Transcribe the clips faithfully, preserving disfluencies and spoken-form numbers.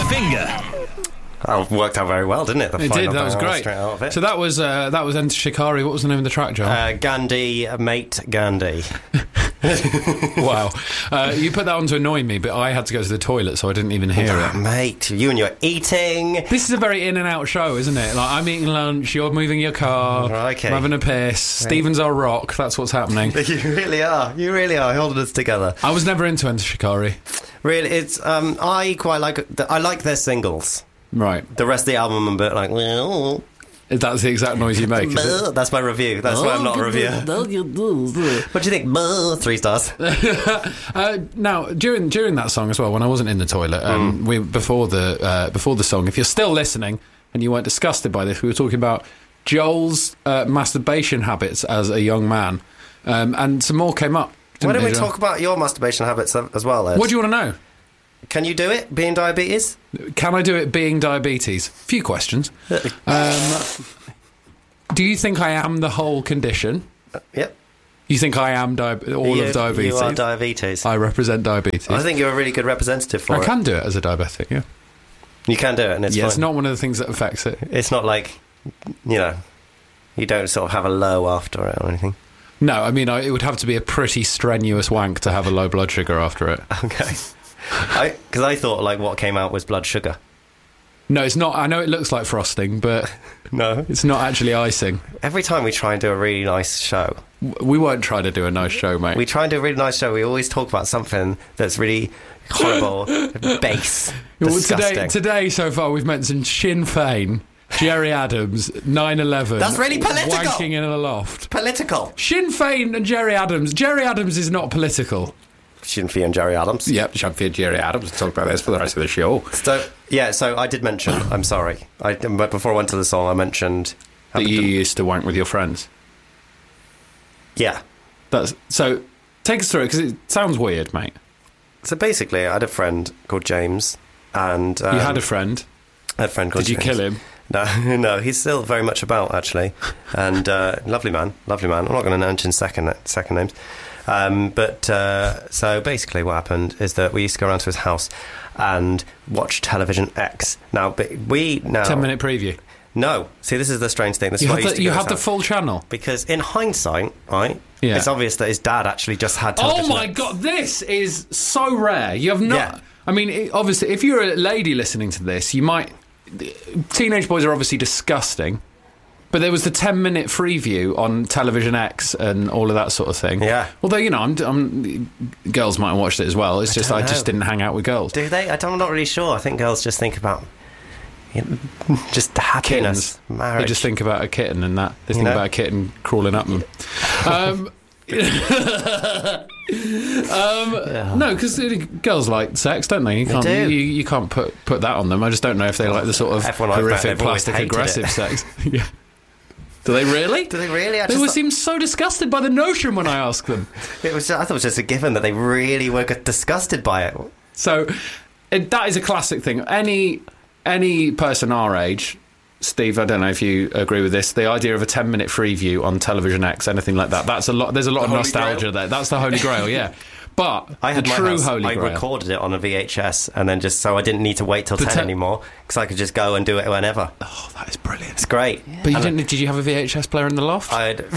finger. Oh, worked out very well, didn't it? The It final did, that was bang great. Straight out of it. So that was uh, that was Enter Shikari. What was the name of the track, John? Uh, Gandhi, mate, Gandhi. Wow. Uh, you put that on to annoy me, but I had to go to the toilet, so I didn't even hear it. Mate, you and your eating. This is a very in and out show, isn't it? Like, I'm eating lunch, you're moving your car, Okay. I'm having a piss, Stephen's our rock, that's what's happening. You really are. You really are holding us together. I was never into Enter Shikari. Really, it's um. I quite like. The, I like their singles. Right. The rest of the album, I'm a bit like. Well, That's the exact noise you make, is it? that's my review. That's why I'm not a reviewer. What do you think? Buh, Three stars. uh, now, during during that song as well, when I wasn't in the toilet, um, Mm. we before the uh, before the song, if you're still listening and you weren't disgusted by this, we were talking about Joel's uh, masturbation habits as a young man, um, and some more came up. Why don't we they, Joel? talk about your masturbation habits as well, Ed? What do you want to know? Can you do it, being diabetes? Can I do it being diabetes? Few questions. Um, do you think I am the whole condition? Uh, yep. You think I am di- all you, of diabetes? You are diabetes. I represent diabetes. I think you're a really good representative for I it. can do it as a diabetic, yeah. You can do it, and it's yeah, fine. it's not one of the things that affects it. It's not like, you know, you don't sort of have a low after it or anything. No, I mean, I, it would have to be a pretty strenuous wank to have a low blood sugar after it. Okay. Because I, I thought, like, what came out was blood sugar. No, it's not. I know it looks like frosting, but No. it's not actually icing. Every time we try and do a really nice show, W- We won't try to do a nice show, mate. we try and do a really nice show, we always talk about something that's really horrible, base, Well, disgusting. today, today, so far, we've mentioned Sinn Féin, Jerry Adams, nine eleven. That's really political. Wanking in a loft. Political. Sinn Féin and Jerry Adams. Jerry Adams is not political. Sinn Féin and Jerry Adams. Yep, Sinn Féin, Jerry Adams. Talk about this for the rest of the show. So, yeah, so I did mention, I'm sorry, I, but before I went to the song, I mentioned... That you used to wank with your friends. Yeah. That's so. Take us through it because it sounds weird, mate. So basically, I had a friend called James, and... Um, You had a friend. I had a friend called Did you James. kill him? No, no, he's still very much about, actually. And uh, lovely man, lovely man. I'm not going to mention second second names. Um, but uh, so basically what happened is that we used to go around to his house and watch Television X. Now, but we now... Ten minute preview. No. See, this is the strange thing. This You is had what I used the, to you go to had his the house. full channel. Because in hindsight, right, Yeah. it's obvious that his dad actually just had Oh Television my X. god, this is so rare. You have not. Yeah. I mean, it, obviously, if you're a lady listening to this, you might. Teenage boys are obviously disgusting, but there was the ten minute free view on Television X and all of that sort of thing. Yeah. Although, you know, I'm, I'm, girls might have watched it as well. It's just don't I just know. didn't hang out with girls. Do they? I don't, I'm not really sure. I think girls just think about you know, just happiness, Kittens. marriage. They just think about a kitten and that. They You think know? about a kitten crawling up them. um, um, no, because girls like sex, don't they? You can't. do. You, you can't put put that on them. I just don't know if they like the sort of Everyone I've met, horrific, they've always plastic, hated aggressive it. sex. Yeah. Do they really? Do they really? I They just always thought- seem so disgusted by the notion when I ask them. It was. I thought it was just a given that they really were disgusted by it. So it, that is a classic thing. Any any person our age, Steve, I don't know if you agree with this. The idea of a ten minute free view on Television X, anything like that. That's a lot. There's a lot of Holy nostalgia Grail. there. That's the Holy Grail. Yeah. But I had the my true house, Holy I Grail. recorded it on a V H S, and then just so I didn't need to wait till The ten te- anymore because I could just go and do it whenever. Oh, that is brilliant. It's great. But you And didn't? Did you have a V H S player in the loft? I'd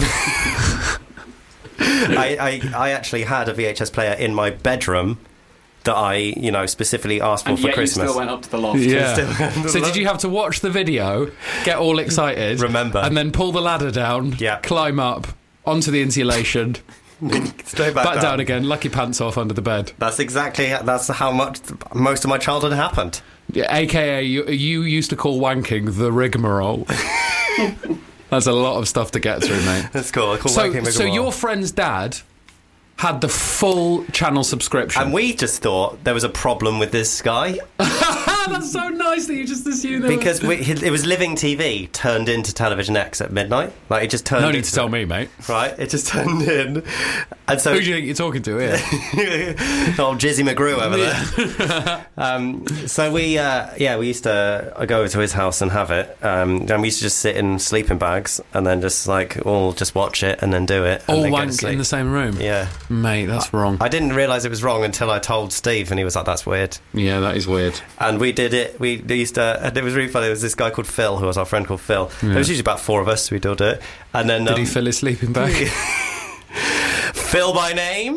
I, I I actually had a V H S player in my bedroom that I, you know, specifically asked for for Christmas. up to the loft. Yeah. So did you have to watch the video, get all excited, Remember. and then pull the ladder down, Yeah. climb up onto the insulation, Stay back, back down. down again, lucky pants off under the bed? That's exactly that's how much most of my childhood happened. Yeah, A K A you, you used to call wanking the rigmarole. That's a lot of stuff to get through, mate. That's cool. I call So, wanking so rigmarole. your friend's dad had the full channel subscription. And we just thought there was a problem with this guy That's so nice that you just assumed there because we, it was Living T V turned into Television X at midnight. Like it just turned. no need into to tell me, mate. Right, it just turned in, and so Who do you think you're talking to here? old Jizzy McGrew over there. um, so we, uh, yeah, we used to uh, go over to his house and have it, um, and we used to just sit in sleeping bags and then just like all just watch it and then do it. and All then go to wank sleep. in the same room? Yeah, Mate, that's wrong. I didn't realise it was wrong until I told Steve, and he was like, "That's weird." Yeah, that is weird. And we did it. We used to, and it was really funny. There was this guy called Phil, who was our friend called Phil. Yeah. There was usually about four of us. We'd all do it, and then Did um, he fill his sleeping bag? Phil by name.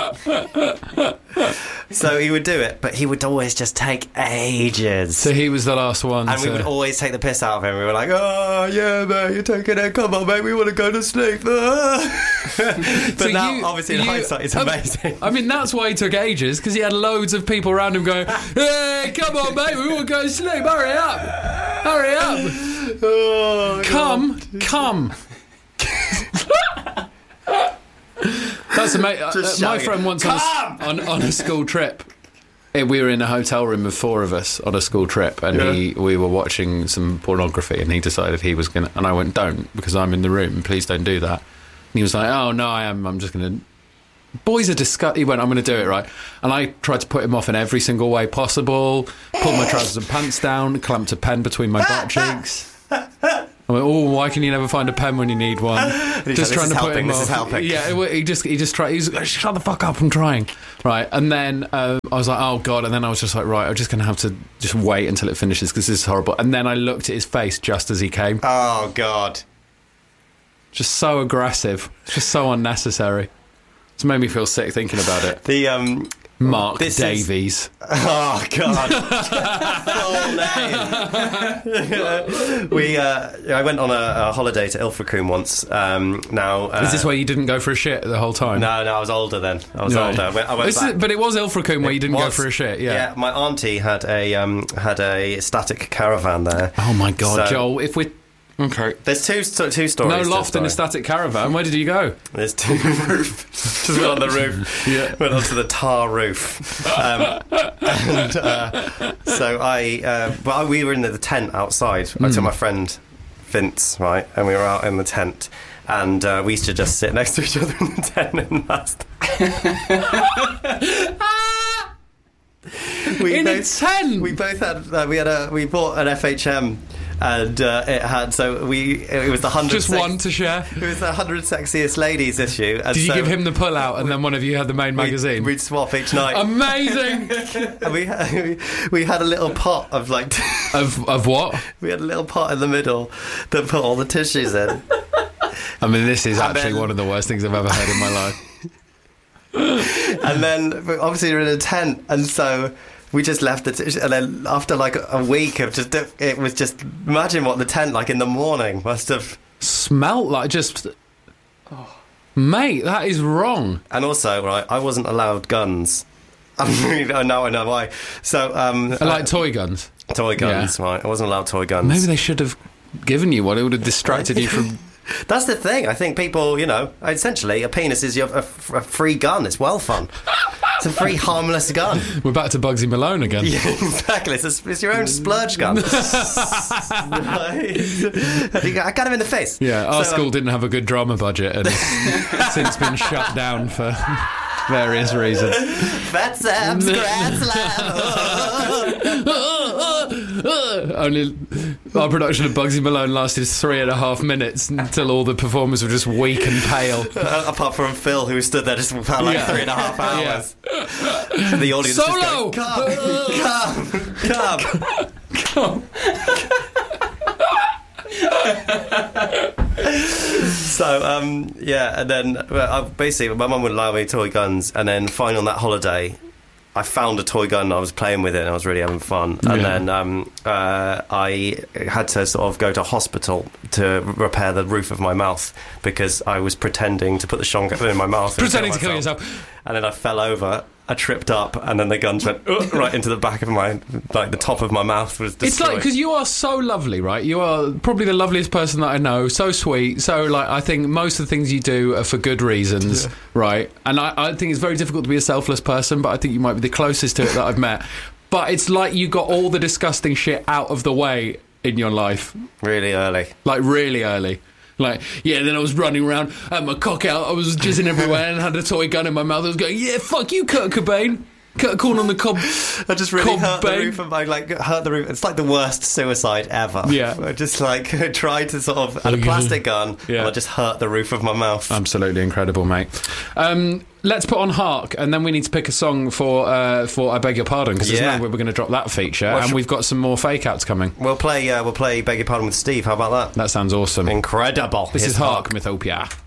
So he would do it, but he would always just take ages. So he was the last one. And to... we would always take the piss out of him. We were like, oh, yeah, mate, you're taking it. Come on, mate, we want to go to sleep. But So now, you- obviously, in you- hindsight, it's I- amazing. I mean, that's why he took ages, because he had loads of people around him going, hey, come on, mate, we want to go to sleep. Hurry up. Hurry up. Oh, Come, come. That's amazing. Uh, Just my shouting, friend once on a, on, on a school trip. eh, We were in a hotel room with four of us on a school trip, and Yeah. he we were watching some pornography, and he decided he was gonna. And I went, "Don't, because I'm in the room. Please don't do that." And he was like, "Oh no, I am. I'm just gonna." Boys are disgusting. He went, "I'm going to do it, right?" And I tried to put him off in every single way possible. Pulled my trousers and pants down, clamped a pen between my butt cheeks. I went, "Oh, why can you never find a pen when you need one?" he's Just like, trying "This to is put helping, him this off. is helping." Yeah, it- he just he just tried. He was like, "Shut the fuck up! I'm trying." Right, and then uh, I was like, "Oh god!" And then I was just like, "Right, I'm just going to have to just wait until it finishes because this is horrible." And then I looked at his face just as he came. Oh, God. Just so aggressive. Just so unnecessary. It's made me feel sick thinking about it. The, um... Mark This is- Davies. Oh, God. Full name. we, uh... I went on a, a holiday to Ilfracombe once. Um, now... Uh, Is this why you didn't go for a shit the whole time? No, no, I was older then. I was No. older. I went, I went This is- back. but it was Ilfracombe where you didn't go was. for a shit, yeah. my auntie had a um, had a static caravan there. Oh my god, So- Joel, if we Okay. There's two sto- two stories. No to loft the in a story. static caravan. Where did you go? There's two roof. Just went on the roof. Yeah. Went onto the tar roof. Um, and uh, so I, uh, well, I- we were in the tent outside. I took my friend Vince, right, and we were out in the tent. And uh, we used to just sit next to each other in the tent and that's. we In a both, tent? We both had. Uh, we had a. We bought an F H M, and uh, it had. So we. It was the hundred. Just one to share. It was the hundred sexiest ladies issue. And Did you so give him the pull out and then one of you had the main magazine? We'd, we'd swap each night. Amazing! and we had, we, we had a little pot of like. of of what? We had a little pot in the middle that put all the tissues in. I mean, this is And actually then- one of the worst things I've ever heard in my life. And then obviously we're in a tent, and so we just left the tissue. And then after like a week of just, it was just imagine what the tent like in the morning must have. Smelt like just. Mate, that is wrong. And also, right, I wasn't allowed guns. I mean, now I know why. So, um, I like toy guns. toy guns, right? I wasn't allowed toy guns. Maybe they should have given you one. It would have distracted you from. That's the thing. I think people, you know, essentially, a penis is your, a, a free gun. It's well fun. It's a free, harmless gun. We're back to Bugsy Malone again. Yeah, exactly. It's, a, it's your own splurge gun. Right. I got him in the face. Yeah, our So, um, school didn't have a good drama budget and it's since been shut down for various reasons. Fat Sam's Grand Slam. Only our production of Bugsy Malone lasted three and a half minutes until all the performers were just weak and pale. Uh, apart from Phil, who stood there just for like Yeah. three and a half hours. And the audience Solo! just going, come, come, come. So, um, yeah, and then well, I, basically my mum would allow me toy guns, and then finally on that holiday, I found a toy gun, I was playing with it, and I was really having fun. And Yeah. then um, uh, I had to sort of go to hospital to repair the roof of my mouth because I was pretending to put the shotgun in my mouth. and Pretending to kill myself. yourself. And then I fell over, I tripped up, and then the guns went "Ugh," right into the back of my, like the top of my mouth was destroyed. It's like, because you are so lovely, right? You are probably the loveliest person that I know. So sweet. So, like, I think most of the things you do are for good reasons, right? And I, I think it's very difficult to be a selfless person, but I think you might be the closest to it that I've met. But it's like you got all the disgusting shit out of the way in your life, really early. like really early. Like, yeah, then I was running around, had my cock out, I was jizzing everywhere and had a toy gun in my mouth. I was going, yeah, fuck you, Kurt Cobain. Corn on the cob. I just really Cob hurt bang. the roof of my, like, hurt the roof. It's like the worst suicide ever. Yeah. I just, like, tried to sort of, had a plastic gun, Yeah. and I just hurt the roof of my mouth. Absolutely incredible, mate. Um, let's put on Hark, and then we need to pick a song for uh, for I Beg Your Pardon, because there's Yeah. no way we're going to drop that feature, Well, and sh- we've got some more fake outs coming. We'll play, uh, we'll play Beg Your Pardon with Steve. How about that? That sounds awesome. Incredible. This Here's is Hark, Mythopia.